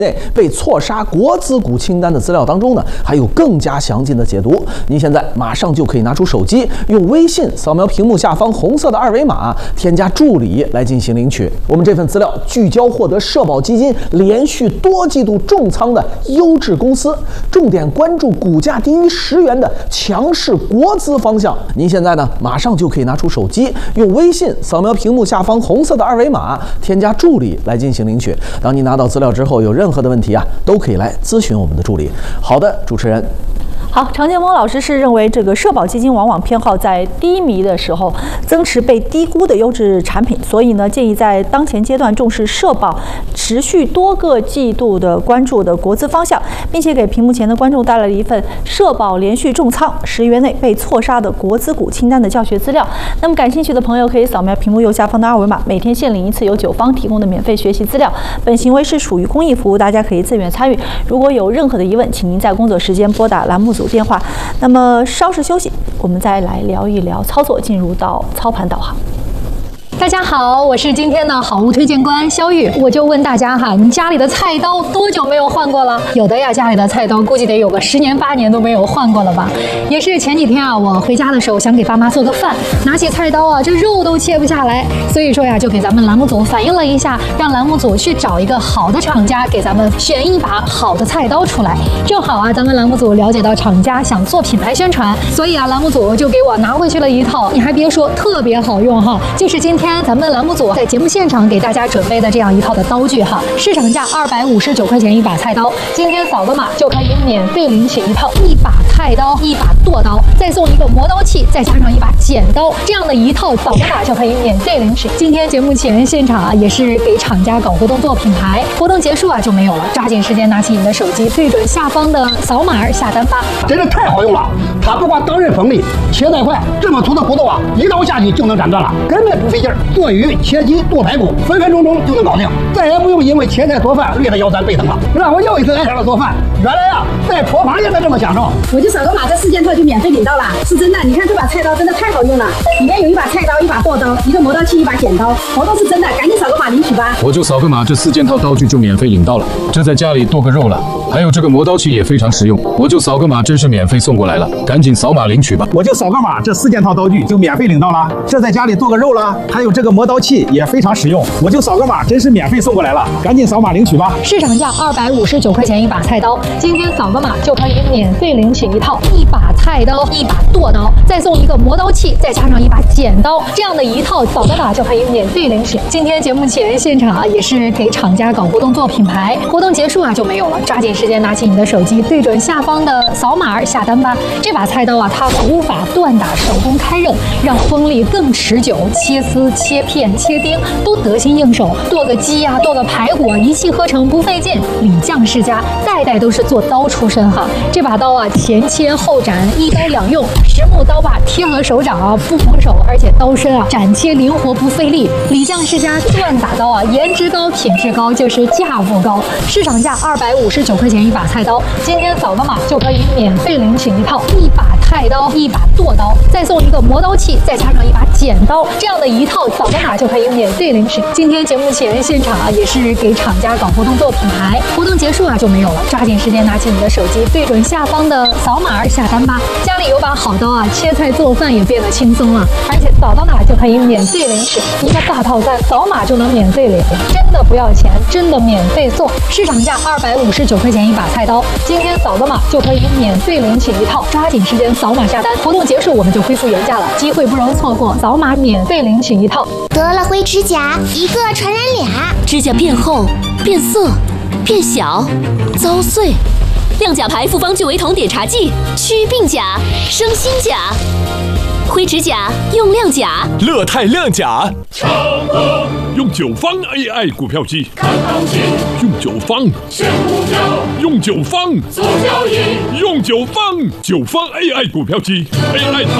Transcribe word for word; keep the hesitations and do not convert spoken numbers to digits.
内被错杀国资股清单的资料当中呢，还有更加详尽的解读。您现在马上就可以拿出手机，用微信扫描屏幕下方红色的二维码，添加助理来进行领取。我们这份资料聚焦获得社保基金连续多季度重仓的优质公司，重点关注股价低于十元的强势国资方向。您现在呢，马上就可以拿出手机，用微信扫描屏幕下方红色的二维码，添加助理来进行领取。当您拿到资料之后，有任何的问题啊，都可以来咨询我们的助理。好的，主持人。 好，常建峰老师是认为这个社保基金往往偏好在低迷的时候增持被低估的优质产品，所以呢，建议在当前阶段重视社保持续多个季度的关注的国资方向，并且给屏幕前的观众带来了一份社保连续重仓十元内被错杀的国资股清单的教学资料。那么感兴趣的朋友可以扫描屏幕右下方的二维码，每天限领一次由九方提供的免费学习资料。本行为是属于公益服务，大家可以自愿参与。如果有任何的疑问，请您在工作时间拨打栏目组电话。那么稍事休息，我们再来聊一聊操作，进入到操盘导航。 大家好，我是今天的好物推荐官肖玉。我就问大家哈，你家里的菜刀多久没有换过了？有的呀，家里的菜刀估计得有个十年八年都没有换过了吧。也是前几天啊，我回家的时候想给爸妈做个饭，拿起菜刀啊，这肉都切不下来，所以说呀，就给咱们栏目组反映了一下，让栏目组去找一个好的厂家，给咱们选一把好的菜刀出来。正好啊，咱们栏目组了解到厂家想做品牌宣传，所以啊，栏目组就给我拿回去了一套，你还别说，特别好用哈，就是今天咱们栏目组在节目现场给大家准备的这样一套的刀具哈，市场价二百五十九块钱一把菜刀，今天扫个码就可以免费领取一套一把菜刀、一把剁刀，再送一个磨刀器，再加上一把剪刀，这样的一套扫个码就可以免费领取。今天节目前现场啊，也是给厂家搞活动做品牌，活动结束啊就没有了，抓紧时间拿起你的手机，对准下方的扫码下单吧。 真的太好用了，它不光刀刃锋利，切带快，这么粗的骨头啊，一刀下去就能斩断了，根本不费劲儿。剁鱼、切鸡、剁排骨，分分钟钟就能搞定，再也不用因为切菜做饭累得腰酸背疼了，让我又一次爱上了做饭。原来啊，在厨房也能这么享受。 我就扫个码，这四件套就免费领到了，是真的。你看这把菜刀真的太好用了，里面有一把菜刀、一把剁刀、一个磨刀器、一把剪刀，活动是真的，赶紧扫个码领取吧。 我就扫个码，这四件套刀具就免费领到了，这在家里剁个肉了。还有这个磨刀器也非常实用，我就扫个码，真是免费送过来了，赶紧扫码领取吧。 我就扫个码，这四件套刀具就免费领到了，这在家里剁个肉了。还有这个磨刀器也非常实用，我就扫个码，真是免费送过来了，赶紧扫码领取吧。 市场价二百五十九块钱一把菜刀，今天扫个码就可以免费领取一套一把菜刀、一把剁刀，再送一个磨刀器，再加上一把剪刀，这样的一套扫个码就可以免费领取。今天节目前现场啊，也是给厂家搞活动做品牌，活动结束啊就没有了，抓紧时间拿起你的手机，对准下方的扫码下单吧。这把菜刀啊，它古法锻打，手工开刃，让锋利更持久，切丝、切片、切丁都得心应手，剁个鸡呀、啊、剁个排骨啊，一气呵成不费劲。李将世家代代都是做刀出身哈，这把刀啊前切后斩，一刀两用，实木刀把贴合手掌啊，不缝手，而且刀身啊斩切灵活不费力。李将世家锻打刀啊，颜值高、品质高，就是价不高。市场价二百五十九块钱一把菜刀，今天扫个码就可以免费领取一套一把菜刀、一把剁刀，再送一个磨刀器，再加上一把剪刀，这样的一套扫个码就可以免费领取。今天节目前现场啊，也是给厂家搞活动做品牌，活动结束啊就没有了，抓紧时间拿起你的手机，对准下方的扫码下单吧。家里有把好刀啊，切菜做饭也变得轻松了，而且扫到哪就可以免费领取一个大套餐，扫码就能免费领，真的不要钱，真的免费送。市场价二百五十九块钱一把菜刀，今天扫个码就可以免费领取一套，抓紧时间扫码下单，活动结束我们就恢复原价了，机会不容错过，扫码免费领取一套。 得了灰指甲，一个传染俩， 指甲变厚、变色、变小、遭碎。亮甲牌复方聚维酮碘茶剂，祛病甲、生新甲。灰指甲用亮甲， 乐泰亮甲。用九方 A I 股票机，看行情；用九方选股票，用九方做交易；用九方九方 A I 股票机 ，A I 淘